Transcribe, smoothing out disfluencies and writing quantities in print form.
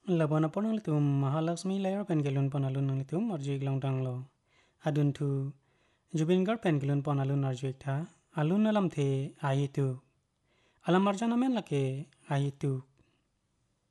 Labona ponang litum Mahalakshmi layer pen gelun ponalun nang litum arjuik long tang lo. Adun tu Jubin Gar pen gelun ponalun arjuik tha. Alun alam the ayitu. Alam arjana men lake ayitu